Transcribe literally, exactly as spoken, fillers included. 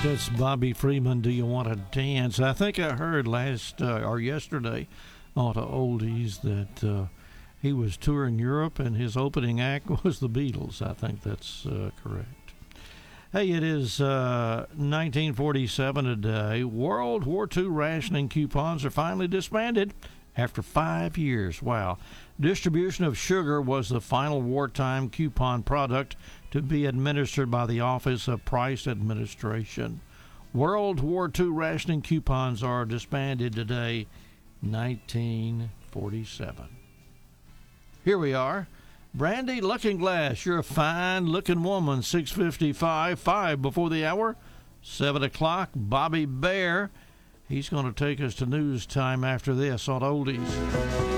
That's Bobby Freeman. Do you want to dance? I think I heard last uh, or yesterday on the oldies that uh, he was touring Europe and his opening act was the Beatles. I think that's uh, correct. Hey, it is uh, nineteen forty-seven today. World War Two rationing coupons are finally disbanded after five years. Wow. Distribution of sugar was the final wartime coupon product to be administered by the Office of Price Administration. World War Two rationing coupons are disbanded today, nineteen forty-seven. Here we are. Brandy Looking Glass, you're a fine-looking woman, six fifty-five, five before the hour, seven o'clock. Bobby Bear, he's going to take us to news time after this on Oldies.